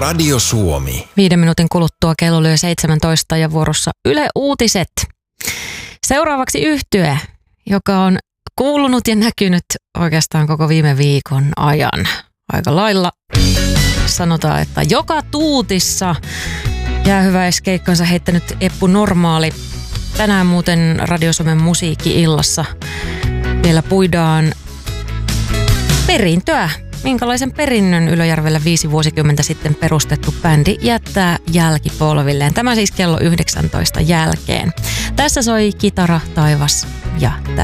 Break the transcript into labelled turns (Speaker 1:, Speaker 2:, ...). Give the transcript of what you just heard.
Speaker 1: Radio Suomi.
Speaker 2: 5 minuutin kuluttua kello lyö 17 ja vuorossa Yle Uutiset. Seuraavaksi yhtye, joka on kuulunut ja näkynyt oikeastaan koko viime viikon ajan. Aika lailla sanotaan, että joka tuutissa jäähyväiskeikkansa heittänyt Eppu Normaali. Tänään muuten Radio Suomen musiikki-illassa vielä puidaan perintöä. Minkälaisen perinnön Ylöjärvellä 5 vuosikymmentä sitten perustettu bändi jättää jälkipolvilleen. Tämä siis kello 19 jälkeen. Tässä soi Kitara, taivas ja